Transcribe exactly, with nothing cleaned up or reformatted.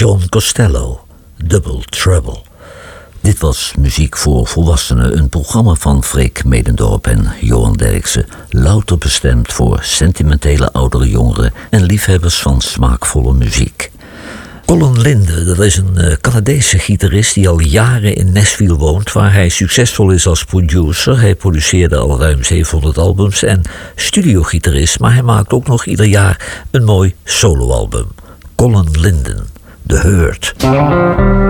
John Costello, Double Trouble. Dit was Muziek voor Volwassenen, een programma van Freek Medendorp en Johan Derksen. Louter bestemd voor sentimentele oudere jongeren en liefhebbers van smaakvolle muziek. Colin Linde, dat is een Canadese gitarist die al jaren in Nashville woont, waar hij succesvol is als producer. Hij produceerde al ruim zevenhonderd albums en studiogitarist, maar hij maakt ook nog ieder jaar een mooi soloalbum. Colin Linden, The Hurt.